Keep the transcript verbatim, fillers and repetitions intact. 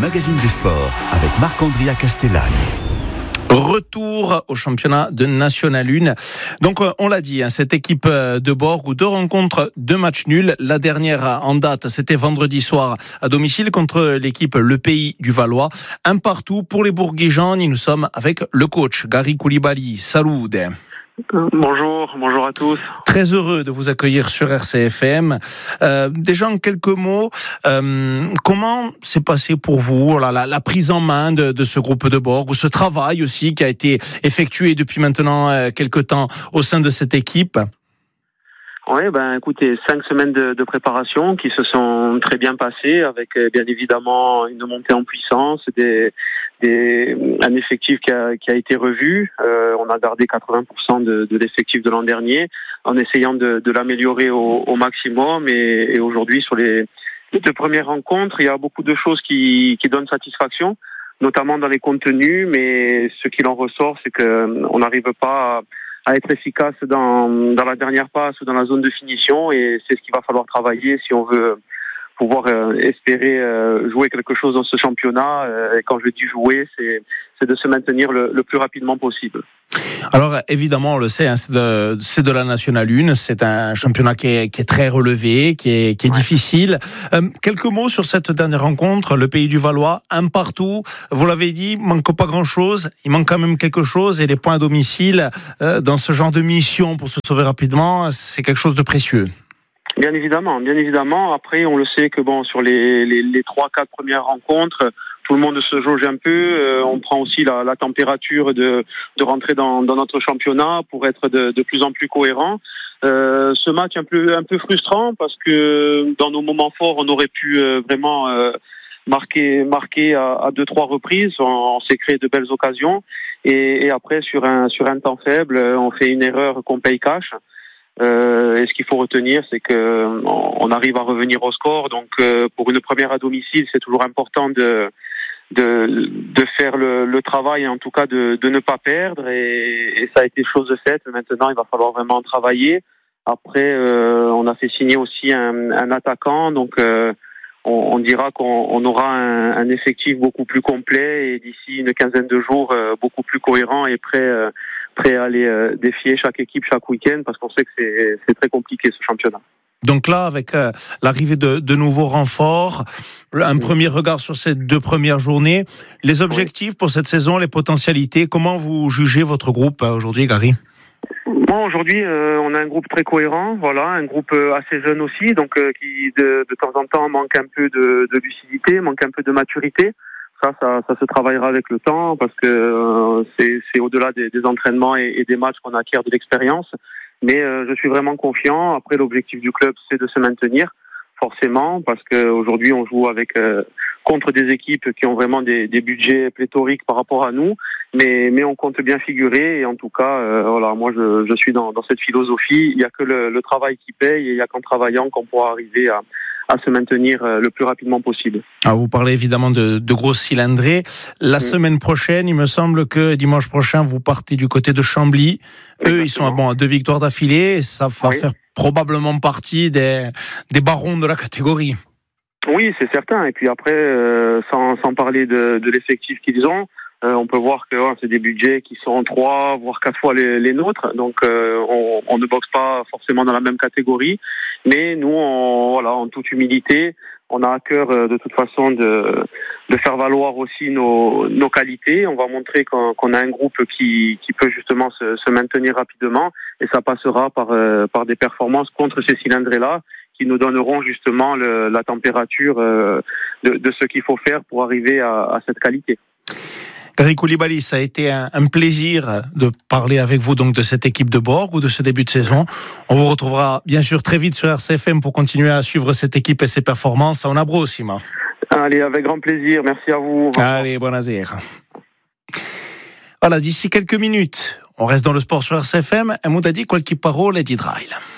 magazine des sports avec Marc-Andrea Castellani. Retour au championnat de National un. Donc on l'a dit, hein, cette équipe de Borg, deux rencontres, deux matchs nuls. La dernière en date, c'était vendredi soir à domicile contre l'équipe Le Pays du Valois. Un partout pour les Bourguigeons. Nous sommes avec le coach Gary Koulibaly. Salut. Bonjour, bonjour à tous. Très heureux de vous accueillir sur R C F M. Euh, déjà en quelques mots, euh, comment s'est passé pour vous voilà, la, la prise en main de, de ce groupe de Borg, ou ce travail aussi qui a été effectué depuis maintenant euh, quelques temps au sein de cette équipe? Oui, ben écoutez, cinq semaines de, de préparation qui se sont très bien passées, avec bien évidemment une montée en puissance, des, des, un effectif qui a, qui a été revu. Euh, on a gardé quatre-vingts pour cent de, de l'effectif de l'an dernier, en essayant de, de l'améliorer au, au maximum. Et, et aujourd'hui, sur les, les deux premières rencontres, il y a beaucoup de choses qui, qui donnent satisfaction, notamment dans les contenus. Mais ce qu'il en ressort, c'est que on n'arrive pas à à être efficace dans, dans la dernière passe ou dans la zone de finition, et c'est ce qu'il va falloir travailler si on veut pouvoir euh, espérer euh, jouer quelque chose dans ce championnat. Euh, et quand je dis jouer, c'est, c'est de se maintenir le, le plus rapidement possible. Alors évidemment, on le sait, hein, c'est, de, c'est de la National un, c'est un championnat qui est, qui est très relevé, qui est, qui est ouais. difficile. Euh, quelques mots sur cette dernière rencontre, le Pays du Valois, un partout. Vous l'avez dit, il manque pas grand-chose, il manque quand même quelque chose, et les points à domicile euh, dans ce genre de mission pour se sauver rapidement, c'est quelque chose de précieux. Bien évidemment, bien évidemment. Après, on le sait que bon, sur les les, les trois, quatre premières rencontres, tout le monde se jauge un peu. Euh, on prend aussi la, la température de de rentrer dans, dans notre championnat pour être de, de plus en plus cohérent. Euh, ce match un peu un peu frustrant parce que dans nos moments forts, on aurait pu euh, vraiment euh, marquer marquer à, à deux trois reprises. On, on s'est créé de belles occasions et, et après sur un sur un temps faible, on fait une erreur qu'on paye cash. Euh, et ce qu'il faut retenir, c'est que on arrive à revenir au score. Donc, euh, pour une première à domicile, c'est toujours important de de, de faire le, le travail, et en tout cas de, de ne pas perdre. Et, et ça a été chose faite. Maintenant, il va falloir vraiment travailler. Après, euh, on a fait signer aussi un, un attaquant, donc euh, on, on dira qu'on on aura un, un effectif beaucoup plus complet et d'ici une quinzaine de jours, euh, beaucoup plus cohérent et prêt. Euh, prêt à aller euh, défier chaque équipe chaque week-end, parce qu'on sait que c'est, c'est très compliqué ce championnat. Donc là, avec euh, l'arrivée de, de nouveaux renforts, un premier regard sur ces deux premières journées, les objectifs oui. pour cette saison, les potentialités, comment vous jugez votre groupe euh, aujourd'hui, Gary ? Bon, aujourd'hui, euh, on a un groupe très cohérent, voilà, un groupe euh, assez jeune aussi, donc euh, qui de, de temps en temps manque un peu de, de lucidité, manque un peu de maturité. Ça, ça, ça se travaillera avec le temps, parce que euh, c'est, c'est au-delà des, des entraînements et, et des matchs qu'on acquiert de l'expérience. Mais euh, je suis vraiment confiant. Après, l'objectif du club, c'est de se maintenir, forcément, parce qu'aujourd'hui, on joue avec euh, contre des équipes qui ont vraiment des, des budgets pléthoriques par rapport à nous. Mais, mais on compte bien figurer. Et en tout cas, euh, voilà, moi, je, je suis dans, dans cette philosophie. Il n'y a que le, le travail qui paye, et il n'y a qu'en travaillant qu'on pourra arriver à à se maintenir le plus rapidement possible. Alors vous parlez évidemment de, de grosses cylindrées. La mmh. semaine prochaine, il me semble que dimanche prochain, vous partez du côté de Chambly. Exactement. Eux, ils sont à, bon, à deux victoires d'affilée. Et ça va oui. faire probablement partie des, des barons de la catégorie. Oui, c'est certain. Et puis après, euh, sans, sans parler de, de l'effectif qu'ils ont, Euh, on peut voir que ouais, c'est des budgets qui sont trois, voire quatre fois les, les nôtres. Donc, euh, on, on ne boxe pas forcément dans la même catégorie. Mais nous, on, voilà, en toute humilité, on a à cœur euh, de toute façon de, de faire valoir aussi nos, nos qualités. On va montrer qu'on, qu'on a un groupe qui, qui peut justement se, se maintenir rapidement. Et ça passera par, euh, par des performances contre ces cylindrés-là, qui nous donneront justement le, la température euh, de, de ce qu'il faut faire pour arriver à, à cette qualité. Gary Koulibaly, ça a été un, un plaisir de parler avec vous donc de cette équipe de Borg ou de ce début de saison. On vous retrouvera bien sûr très vite sur R C F M pour continuer à suivre cette équipe et ses performances. On abro aussi, ma. Allez, avec grand plaisir. Merci à vous. Allez, buonasera. Voilà, d'ici quelques minutes, on reste dans le sport sur R C F M. Un mot a dit qualche parole di Drail.